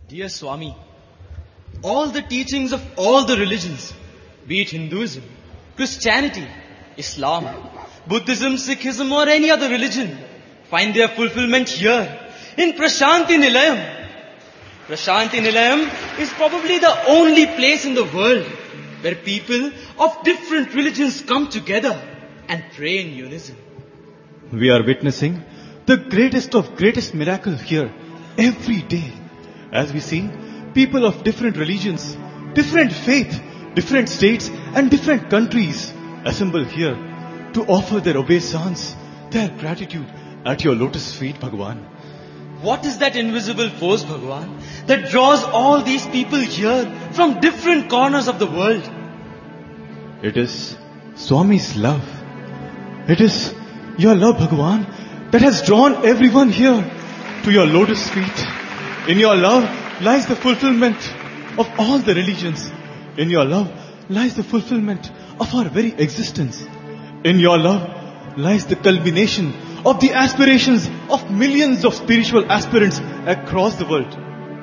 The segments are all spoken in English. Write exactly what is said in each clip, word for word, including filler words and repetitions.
Dear Swami, all the teachings of all the religions, be it Hinduism, Christianity, Islam, Buddhism, Sikhism or any other religion, find their fulfillment here in Prashanti Nilayam. Prashanti Nilayam is probably the only place in the world where people of different religions come together and pray in unison. We are witnessing the greatest of greatest miracle here every day. As we see people of different religions, different faith, different states and different countries assemble here to offer their obeisance, their gratitude at your lotus feet, Bhagavan. What is that invisible force, Bhagavan, that draws all these people here from different corners of the world? It is Swami's love. It is your love, Bhagavan, that has drawn everyone here to your lotus feet. In your love lies the fulfillment of all the religions. In your love lies the fulfillment of our very existence. In your love lies the culmination of the aspirations of millions of spiritual aspirants across the world.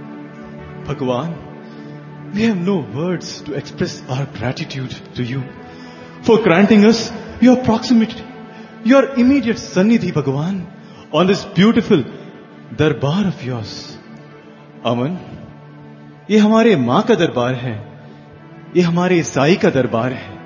Bhagavan, we have no words to express our gratitude to you for granting us your proximity, your immediate sannidhi, Bhagavan, on this beautiful darbar of yours. अमन, ये हमारे माँ का दरबार है, ये हमारे साईं का दरबार है.